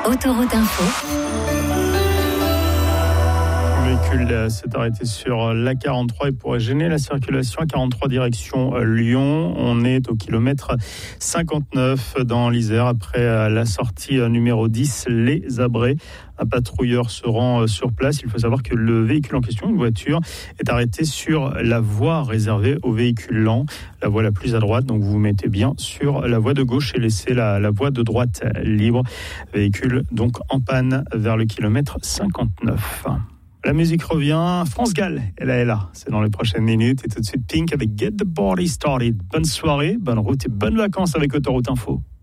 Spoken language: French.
Autoroute Info. Le véhicule s'est arrêté sur la 43 et pourrait gêner la circulation à 43 direction Lyon. On est au kilomètre 59 dans l'Isère après la sortie numéro 10, les Abrets. Un patrouilleur se rend sur place. Il faut savoir que le véhicule en question, une voiture, est arrêté sur la voie réservée aux véhicules lents, la voie la plus à droite. Donc vous vous mettez bien sur la voie de gauche et laissez la voie de droite libre. Véhicule donc en panne vers le kilomètre 59. La musique revient. France Gall, elle est là. C'est dans les prochaines minutes. Et tout de suite, Pink avec Get the Party Started. Bonne soirée, bonne route et bonnes vacances avec Autoroute Info.